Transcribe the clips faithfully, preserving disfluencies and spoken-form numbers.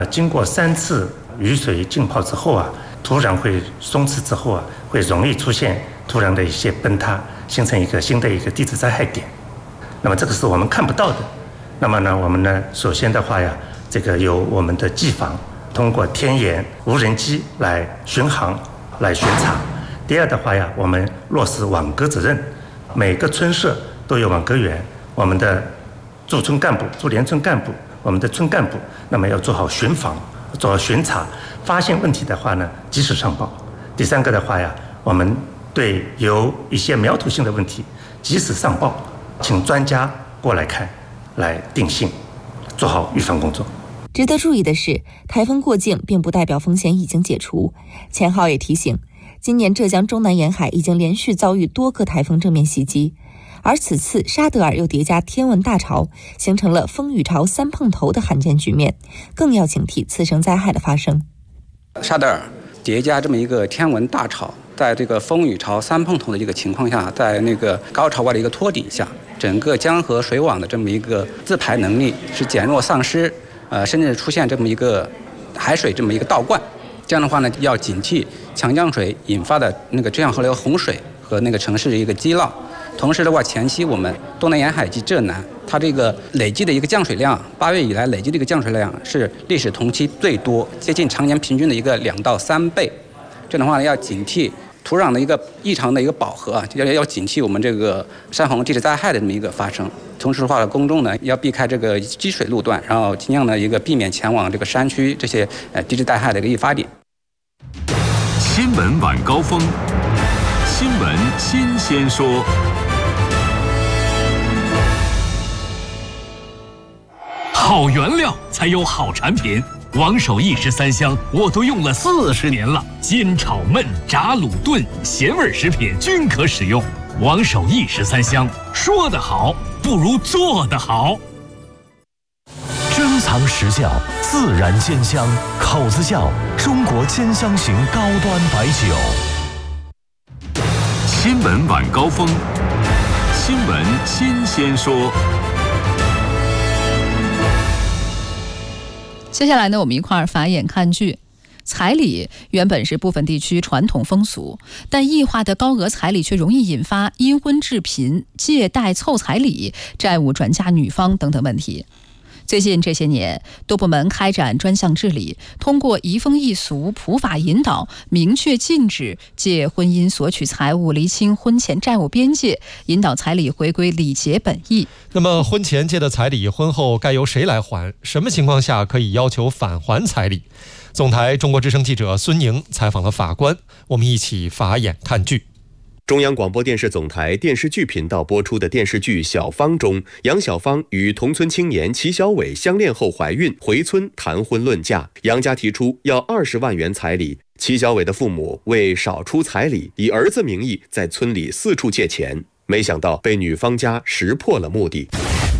经过三次雨水浸泡之后啊，土壤会松弛之后啊，会容易出现土壤的一些崩塌，形成一个新的一个地质灾害点。那么这个是我们看不到的。那么呢，我们呢，首先的话呀，这个由我们的技防通过天眼、无人机来巡航、来巡查。第二的话呀，我们落实网格责任，每个村社都有网格员，我们的驻村干部、驻联村干部，我们的村干部，那么要做好巡防、做好巡查，发现问题的话呢，及时上报。第三个的话呀，我们对有一些苗头性的问题，及时上报，请专家过来看，来定性，做好预防工作。 值得注意的是，台风过境并不代表风险已经解除。钱浩也提醒，今年浙江中南沿海已经连续遭遇多个台风正面袭击。而此次沙德尔又叠加天文大潮，形成了风雨潮三碰头的罕见局面，更要警惕次生灾害的发生。 沙德尔叠加这么一个天文大潮，在这个风雨潮三碰头的一个情况下，在那个高潮外的一个托底下，整个江河水网的这么一个自排能力是减弱丧失，呃，甚至出现这么一个海水这么一个倒灌。这样的话呢，要警惕强降水引发的那个浙江河流洪水和那个城市的一个积涝。同时的话，前期我们东南沿海及浙南，它这个累计的一个降水量，八月以来累计的一个降水量是历史同期最多，接近常年平均的一个两到三倍。这样的话呢，要警惕土壤的一个异常的一个饱和啊，要要警惕我们这个山洪地质灾害的这么一个发生。同时的话，公众呢要避开这个积水路段，然后尽量的一个避免前往这个山区这些呃地质灾害的一个易发点。 新闻晚高峰，新闻新鲜说。好原料才有好产品，王守义十三香我都用了四十年了，煎炒焖炸卤炖咸味食品均可使用。王守义十三香，说得好不如做得好。 珍藏实窖，自然煎香，口子窖，中国煎香型高端白酒。 新闻晚高峰，新闻新鲜说。 接下来呢，我们一块儿法眼看剧。彩礼原本是部分地区传统风俗，但异化的高额彩礼却容易引发因婚致贫、借贷凑彩礼、债务转嫁女方等等问题。最近这些年，多部门开展专项治理，通过移风易俗、普法引导，明确禁止借婚姻索取财物，厘清婚前债务边界，引导彩礼回归礼节本意。 那么，婚前借的彩礼，婚后该由谁来还？什么情况下可以要求返还彩礼？总台中国之声记者孙宁采访了法官，我们一起法眼看剧。 中央广播电视总台电视剧频道播出的电视剧《小芳》中，杨小芳与同村青年齐小伟相恋后怀孕，回村谈婚论嫁，杨家提出要二十万元彩礼。齐小伟的父母为少出彩礼，以儿子名义在村里四处借钱，没想到被女方家识破了目的。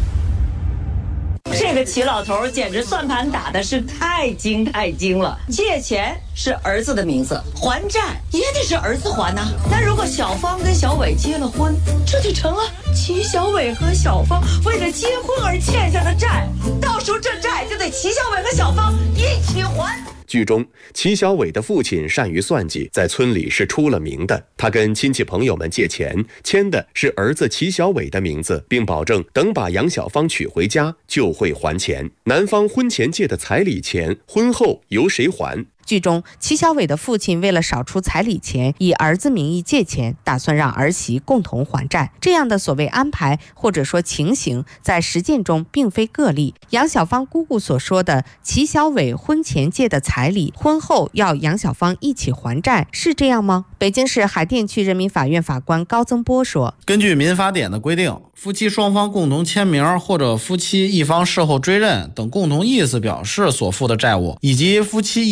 这个齐老头简直算盘打的是太精太精了。借钱是儿子的名字，还债也得是儿子还呐。那如果小芳跟小伟结了婚，这就成了齐小伟和小芳为了结婚而欠下的债，到时候这债就得齐小伟和小芳一起还。 剧中，齐小伟的父亲善于算计，在村里是出了名的。他跟亲戚朋友们借钱，签的是儿子齐小伟的名字，并保证等把杨小芳娶回家就会还钱。男方婚前借的彩礼钱，婚后由谁还？ 剧中，齐小伟的父亲为了少出彩礼钱，以儿子名义借钱，打算让儿媳共同还债。这样的所谓安排或者说情形，在实践中并非个例。杨小芳姑姑所说的齐小伟婚前借的彩礼，婚后要杨小芳一起还债，是这样吗？北京市海淀区人民法院法官高增波说， 根据民法典的规定，夫妻双方共同签名或者夫妻一方事后追认等共同意思表示所负的债务，以及夫妻一方在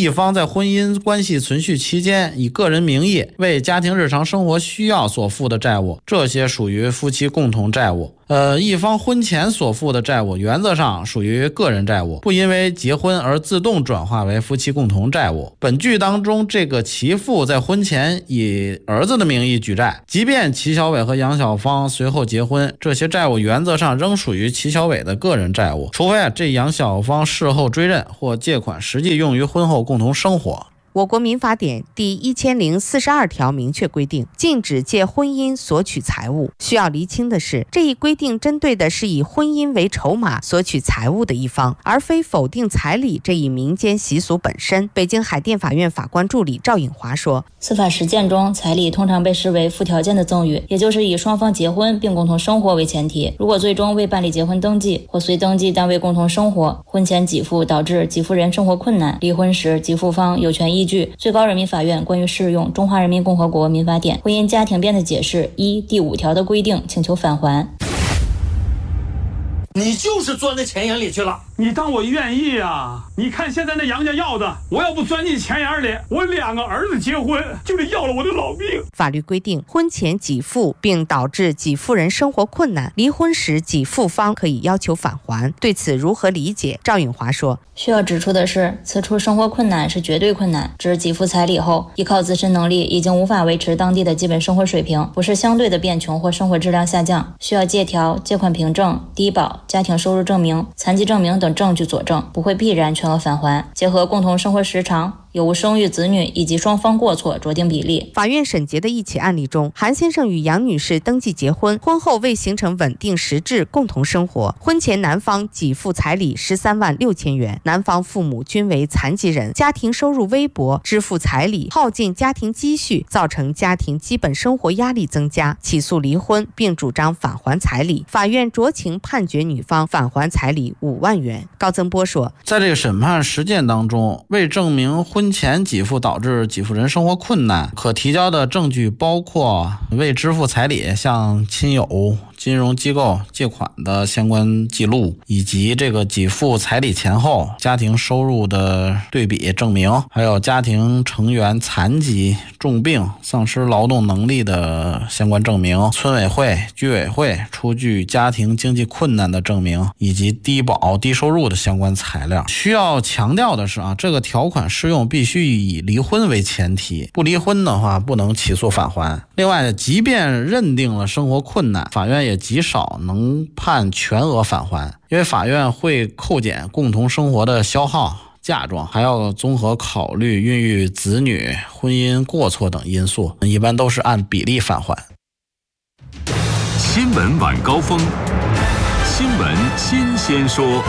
婚姻关系存续期间以个人名义为家庭日常生活需要所负的债务，这些属于夫妻共同债务。呃，一方婚前所负的债务原则上属于个人债务，不因为结婚而自动转化为夫妻共同债务。本剧当中，这个其父在婚前以儿子的名义举债，即便齐小伟和杨小芳随后结婚，这些债务原则上仍属于齐小伟的个人债务，除非这杨小芳事后追认或借款实际用于婚后共同生活。 我国民法典第一千零四十二条明确规定，禁止借婚姻索取财物。需要厘清的是，这一规定针对的是以婚姻为筹码索取财物的一方，而非否定彩礼这一民间习俗本身。北京海淀法院法官助理赵颖华说， 司法实践中，彩礼通常被视为附条件的赠与，也就是以双方结婚并共同生活为前提。如果最终未办理结婚登记或随登记但未共同生活，婚前给付导致给付人生活困难，离婚时给付方有权依据最高人民法院关于适用《中华人民共和国民法典婚姻家庭编的解释》一第五条的规定，请求返还。 你就是钻在钱眼里去了， 你当我愿意啊？你看现在那杨家要的，我要不钻进钱眼里，我两个儿子结婚就得要了我的老命。 法律规定，婚前给付并导致给付人生活困难，离婚时给付方可以要求返还。对此如何理解？赵颖华说， 需要指出的是，此处生活困难是绝对困难，指给付彩礼后，依靠自身能力已经无法维持当地的基本生活水平，不是相对的变穷或生活质量下降，需要借条、借款凭证、低保、家庭收入证明、残疾证明等证据佐证，不会必然全额返还。结合共同生活时长、有无生育子女以及双方过错酌定比例。 法院审结的一起案例中，韩先生与杨女士登记结婚，婚后未形成稳定实质共同生活。婚前男方给付彩礼十三万六千元，男方父母均为残疾人，家庭收入微薄，支付彩礼耗尽家庭积蓄，造成家庭基本生活压力增加，起诉离婚并主张返还彩礼。法院酌情判决女方返还彩礼五万元。高增波说， 在这个审判实践当中，为证明婚前给付导致给付人生活困难，可提交的证据包括未支付彩礼向亲友、金融机构借款的相关记录，以及这个给付彩礼前后家庭收入的对比证明，还有家庭成员残疾、重病、丧失劳动能力的相关证明，村委会、居委会出具家庭经济困难的证明，以及低保、低收入的相关材料。需要强调的是啊，这个条款适用必须以离婚为前提，不离婚的话不能起诉返还。另外，即便认定了生活困难，法院也极少能判全额返还，因为法院会扣减共同生活的消耗、嫁妆，还要综合考虑孕育子女、婚姻过错等因素，一般都是按比例返还。 新闻晚高峰，新闻新鲜说。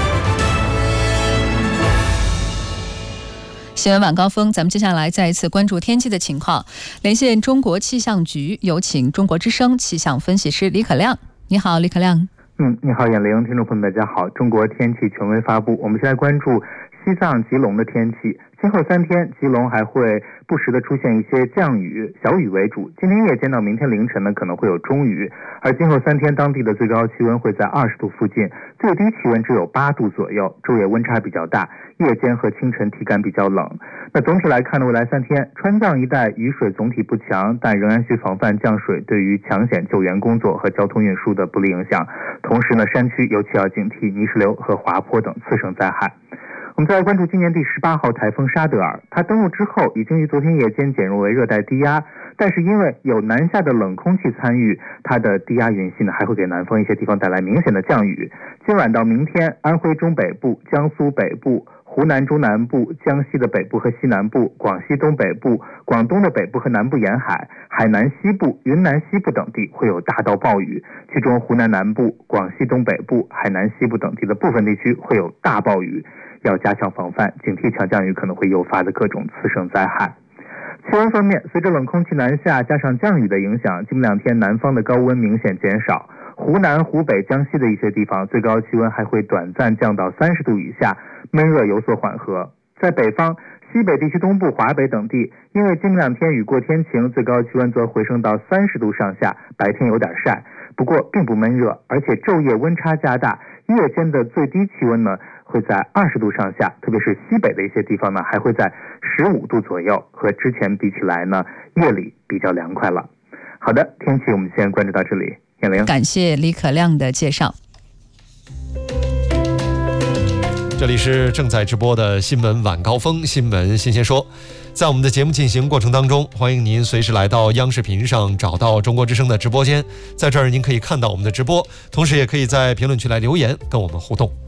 新闻晚高峰，咱们接下来再一次关注天气的情况。连线中国气象局，有请中国之声气象分析师李可亮。你好，李可亮。 嗯，你好，眼玲，听众朋友们，大家好。中国天气权威发布，我们先来关注西藏吉隆的天气。今后三天，吉隆还会不时的出现一些降雨，小雨为主。今天夜间到明天凌晨呢，可能会有中雨。而今后三天，当地的最高气温会在二十度附近，最低气温只有八度左右，昼夜温差比较大，夜间和清晨体感比较冷。那总体来看呢，未来三天，川藏一带雨水总体不强，但仍然需防范降水对于抢险救援工作和交通运输的不利影响。同时呢，山区尤其要警惕泥石流和滑坡等次生灾害。我们再来关注今年第十八号台风沙德尔，它登陆之后已经于昨天夜间减弱为热带低压，但是因为有南下的冷空气参与，它的低压云系呢还会给南方一些地方带来明显的降雨。今晚到明天，安徽中北部、江苏北部、湖南中南部、江西的北部和西南部、广西东北部、广东的北部和南部沿海、海南西部、云南西部等地会有大到暴雨，其中湖南南部、广西东北部、海南西部等地的部分地区会有大暴雨，要加强防范，警惕强降雨可能会诱发的各种次生灾害。气温方面，随着冷空气南下加上降雨的影响，今明两天南方的高温明显减少，湖南、湖北、江西的一些地方最高气温还会短暂降到三十度以下，闷热有所缓和。在北方，西北地区东部、华北等地，因为今明两天雨过天晴，最高气温则回升到三十度上下，白天有点晒，不过并不闷热，而且昼夜温差加大，夜间的最低气温呢会在二十度上下，特别是西北的一些地方呢，还会在十五度左右，和之前比起来呢，夜里比较凉快了。好的，天气我们先关注到这里。燕玲， 感谢李可亮的介绍。 这里是正在直播的新闻晚高峰，新闻新鲜说。在我们的节目进行过程当中，欢迎您随时来到央视频上找到中国之声的直播间，在这儿您可以看到我们的直播，同时也可以在评论区来留言跟我们互动。